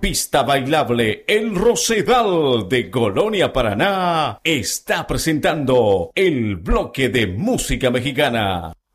pista bailable El Rosedal de Colonia, Paraná, está presentando el bloque de música mexicana.